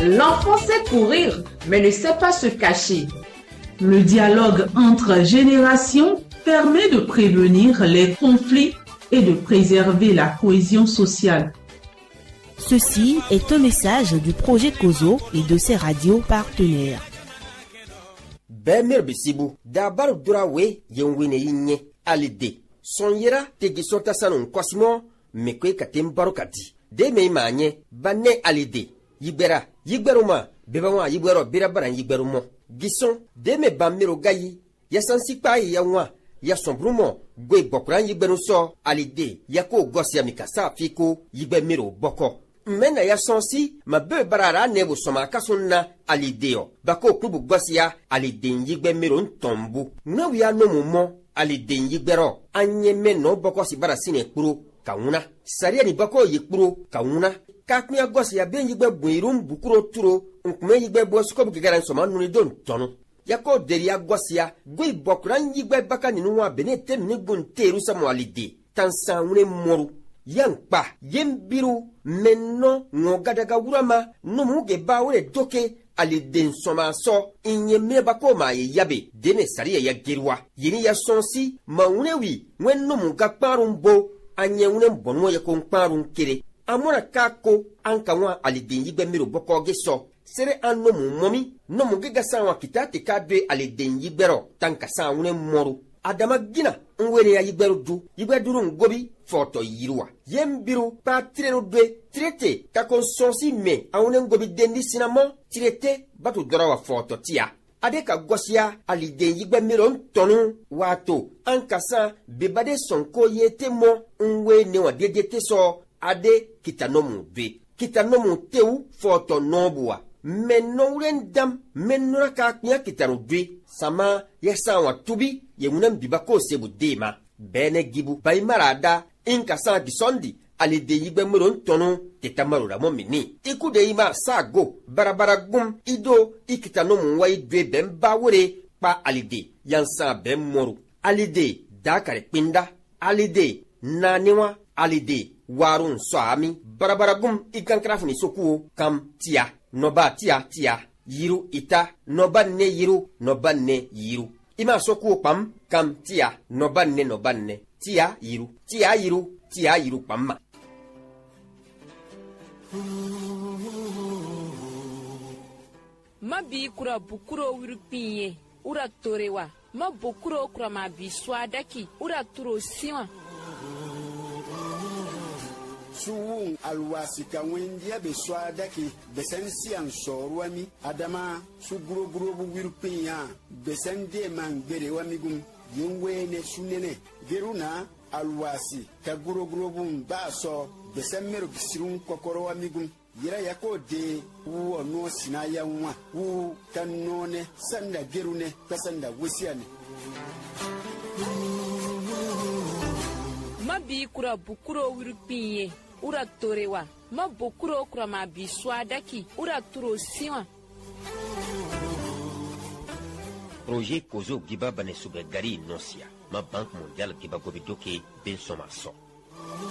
L'enfant sait courir, mais ne sait pas se cacher. Le dialogue entre générations permet de prévenir les conflits et de préserver la cohésion sociale. Ceci est un message du projet COSO et de ses radios partenaires. Bemir bisibu dabar durawe yenwine yinye alide sonyera tegi sonta sanon kwasimo mekwe katem barokati de me manye banne alide yigberuma bebawa yigbero birabaran yigberumo gison de me bamiro gayi yasansi pai yanwa ya sombrumo gwe bokran yigberu so alide yako gosia mikasa fiko yigbemiro boko mena ya sonsi ma be barara nebo soma kasonna alideo bako klubu gosia aliden yigbe mero ntombu na wi anomu mo aliden yigbero anye meno boko si bara sine kpuro kauna saria ni bako yikpuro kauna kakmia gosia ben yigbe buirum bukuro turo nkume yigbe bosko bugara soma nuni don tonu yako deria gosia gwe bokran yigbe baka ni nwa benete ni gun teru samo alide tansanwune moru yankpa yembiru menno ngogadaga wurama numuge bawure doke aliden soma so inyeme bako ma yabe dene sariya ya girwa yini ya sonsi maunewi wenno muga kparumbo anyewune bonwo ya konkparun kire amona kako ankawa aliden yibe miro boko geso sere anno mu momi no muge sawa kitate kadwe aliden yibero tanka sawune moru adama gina nwere ya yigberu ngobi foto yirwa yembiru pa tirero dwe tirete ka konsonsi me awune ngobi dendi sinamo tirete batu dorawa foto tia ade ka gosia alide yigbe miron tonu wato ankasa bebade sonko yete mo nwe ne wa dedete so ade kitanomu teu foto nobua menno rendam menno ka knya kitaro dwe sama yesa wa tubi yemunam bibako sebu dema bene gibu bay marada inka sa gisondi alide yigbe muron tonu tetamarura momini ikude ima sago barabara gum ido ikitano muwai dwe bemba wore pa alide yansa bemmoru alide dakare pinda alide naniwa alide warun soami barabara gum ikankrafni sokuo kam tia noba tia yiru ita nobanne yiru ima sokuo pam kam tia nobanne tia yiru pamma mabi kura bukuro wirupinye ura torewa mabukuro kura mabi swadaki ura turo siwa suwun alwasika wendia be swadaki besensi ansorwami adama su guro bu wirpinya besende man bere wamigum yenwene sunene geruna alwasi ka guro bu baso besemero bisirun kokoro wamigum yira yako de wo no sinaya nwa wu kanone sanda gerune kasanda wesiane mabi kura bukuro wirupinye ura torewa mabukuro kura mabi swadaki ura turo siwa projet kozo giba bane sube gari nosia ma banque mondiale giba gobidoke ben somaso